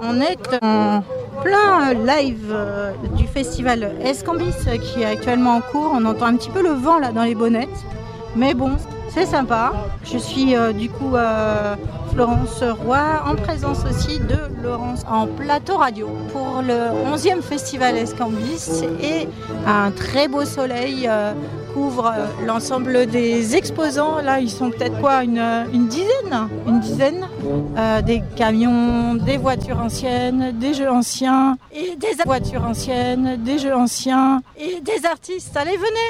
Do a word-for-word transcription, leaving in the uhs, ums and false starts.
On est en plein live du festival Escambis qui est actuellement en cours. On entend un petit peu le vent là dans les bonnettes. Mais bon, c'est sympa. Je suis euh, du coup euh, Florence Roy, en présence aussi de Laurence en plateau radio pour le onzième festival Escambis. Et un très beau soleil euh, couvre euh, l'ensemble des exposants. Là, ils sont peut-être quoi, une, une dizaine Une dizaine euh, des camions, des voitures anciennes, des jeux anciens, et des voitures anciennes, des jeux anciens, et des artistes. Allez, venez!